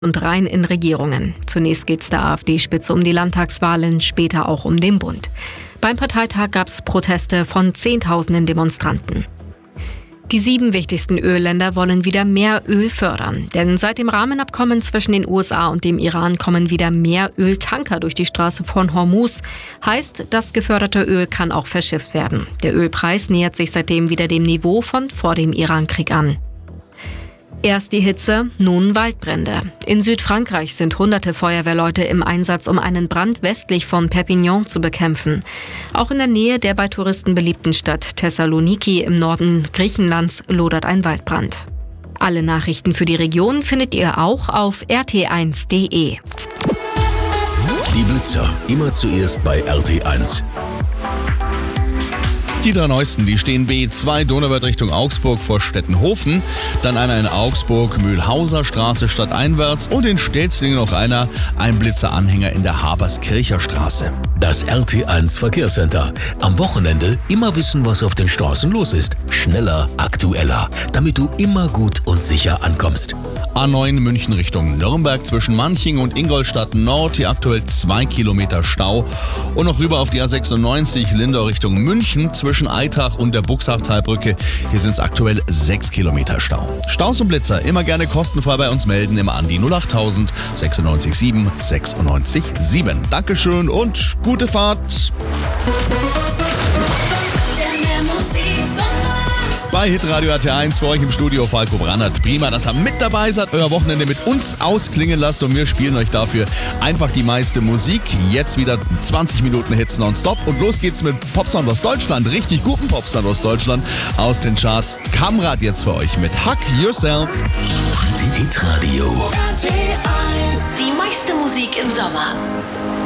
und rein in Regierungen. Zunächst geht's der AfD-Spitze um die Landtagswahlen, später auch um den Bund. Beim Parteitag gab's Proteste von Zehntausenden Demonstranten. Die 7 wichtigsten Ölländer wollen wieder mehr Öl fördern. Denn seit dem Rahmenabkommen zwischen den USA und dem Iran kommen wieder mehr Öltanker durch die Straße von Hormuz. Heißt, das geförderte Öl kann auch verschifft werden. Der Ölpreis nähert sich seitdem wieder dem Niveau von vor dem Irankrieg an. Erst die Hitze, nun Waldbrände. In Südfrankreich sind hunderte Feuerwehrleute im Einsatz, um einen Brand westlich von Perpignan zu bekämpfen. Auch in der Nähe der bei Touristen beliebten Stadt Thessaloniki im Norden Griechenlands lodert ein Waldbrand. Alle Nachrichten für die Region findet ihr auch auf rt1.de. Die Blitzer, immer zuerst bei RT1. Die 3 neuesten, die stehen B2 Donauwörth Richtung Augsburg vor Stettenhofen, dann einer in Augsburg, Mühlhauser Straße stadteinwärts und in Stelzlingen noch einer, ein Blitzeranhänger in der Haberskircher Straße. Das RT1 Verkehrscenter. Am Wochenende immer wissen, was auf den Straßen los ist. Schneller, aktueller, damit du immer gut und sicher ankommst. A9 München Richtung Nürnberg zwischen Manching und Ingolstadt Nord, hier aktuell 2 Kilometer Stau. Und noch rüber auf die A96 Lindau Richtung München zwischen Eitach und der Buxachtalbrücke. Hier sind es aktuell 6 Kilometer Stau. Staus und Blitzer immer gerne kostenfrei bei uns melden, immer an die 08000 96 7 96 7. Dankeschön und gute Fahrt. Bei Hitradio RT1 für euch im Studio Falco Brandert. Prima, dass ihr mit dabei seid, euer Wochenende mit uns ausklingen lasst und wir spielen euch dafür einfach die meiste Musik. Jetzt wieder 20 Minuten Hits nonstop und los geht's mit Popsound aus Deutschland, richtig guten Popsound aus Deutschland aus den Charts. Kamrad jetzt für euch mit Hug Yourself. Hitradio. Die meiste Musik im Sommer.